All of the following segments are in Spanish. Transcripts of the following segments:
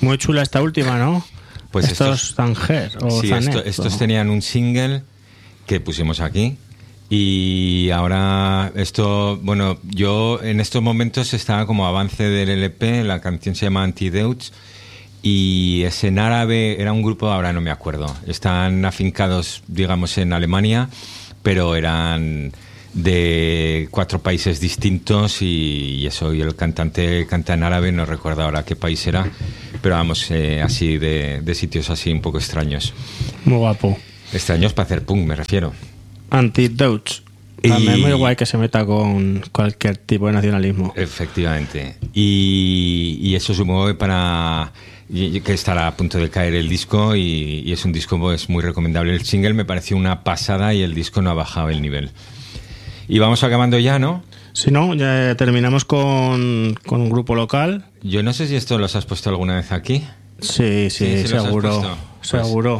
Muy chula esta última, ¿no? Pues estos Tanger o sí, Zanet, estos tenían un single que pusimos aquí. Y ahora esto, bueno, yo en estos momentos estaba como avance del LP, la canción se llama Antidotes y es en árabe, era un grupo, ahora no me acuerdo, están afincados, digamos, en Alemania, pero eran de 4 países distintos y eso, y el cantante canta en árabe, no recuerdo ahora qué país era, pero vamos, así de sitios así un poco extraños. Muy guapo. Extraños para hacer punk, me refiero. Antidotes. También muy guay que se meta con cualquier tipo de nacionalismo. Efectivamente. Y eso supongo que estará a punto de caer el disco y es un disco pues, muy recomendable. El single me pareció una pasada y el disco no ha bajado el nivel. Y vamos acabando ya, ¿no? Si no, ya terminamos con un grupo local. Yo no sé si esto los has puesto alguna vez aquí. Sí, seguro. Seguro.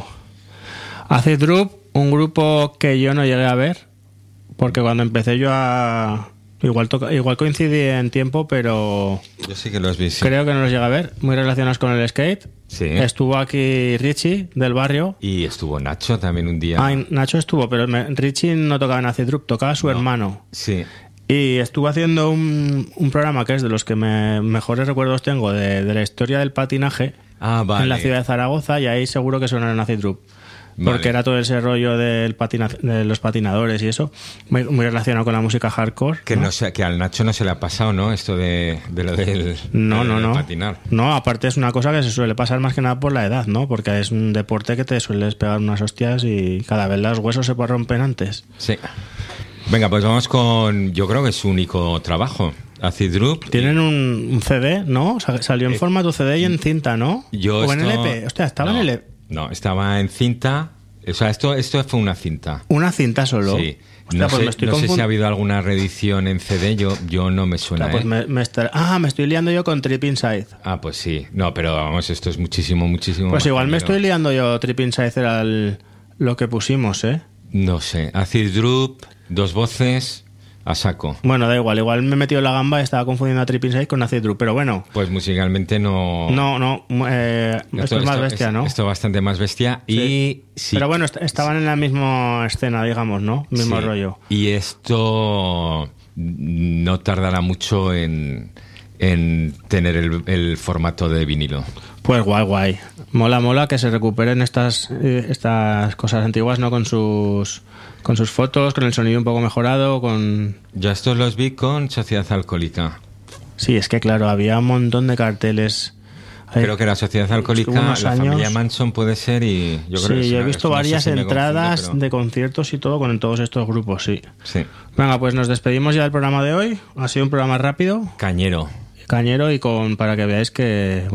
Acid Droop, un grupo que yo no llegué a ver, porque cuando empecé yo a... Igual coincidí en tiempo, pero... Yo sí que los vi, sí. Creo que no los llegué a ver. Muy relacionados con el skate. Sí. Estuvo aquí Richie, del barrio. Y estuvo Nacho también un día. Nacho estuvo, pero Richie no tocaba en Acid Droop, tocaba su hermano. Sí. Y estuvo haciendo un programa que es de los que mejores recuerdos tengo de la historia del patinaje en la ciudad de Zaragoza, y ahí seguro que sonaron Acid Droop. Porque era todo ese rollo de los patinadores y eso, muy relacionado con la música hardcore. Que no sé, que al Nacho no se le ha pasado, ¿no? Esto de lo del patinar. No, aparte es una cosa que se suele pasar más que nada por la edad, ¿no? Porque es un deporte que te sueles pegar unas hostias y cada vez los huesos se rompen antes. Sí. Venga, pues vamos con, yo creo que es su único trabajo, Acid Droop. Tienen un CD, ¿no? Salió en formato CD y en cinta, ¿no? ¿O en LP? Hostia, estaba en LP. No, estaba en cinta. O sea, esto fue una cinta. ¿Una cinta solo? Sí. Hostia, No sé si ha habido alguna reedición en CD, yo no me suena. Hostia, pues me estoy liando yo con Trip Inside. Ah, pues sí. No, pero vamos, esto es muchísimo Pues igual me estoy liando yo. Trip Inside era lo que pusimos, ¿eh? No sé. Acid Droop, 2 voces... a saco. Bueno, da igual me he metido la gamba y estaba confundiendo a Trip Inside con Acid Droop, pero bueno. Pues musicalmente no... esto es más bestia, ¿no? Esto es bastante más bestia y... Sí. Pero bueno, estaban en la misma escena, digamos, ¿no? Mismo rollo. Y esto no tardará mucho en tener el formato de vinilo. Pues guay. Mola que se recuperen estas cosas antiguas, ¿no? Con sus fotos, con el sonido un poco mejorado, con... Ya estos los vi con Sociedad Alcohólica. Sí, es que claro, había un montón de carteles. Creo que era Sociedad Alcohólica, la familia Manson puede ser y... yo he visto varias entradas de conciertos y todo con todos estos grupos, sí. Venga, pues nos despedimos ya del programa de hoy. Ha sido un programa rápido. Cañero y para que veáis que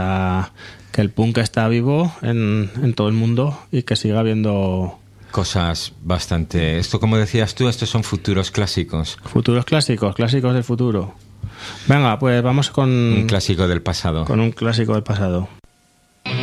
el punk está vivo en todo el mundo y que siga habiendo cosas bastante... Esto, como decías tú, estos son futuros clásicos. Futuros clásicos del futuro. Venga, pues vamos con... un clásico del pasado. Con un clásico del pasado.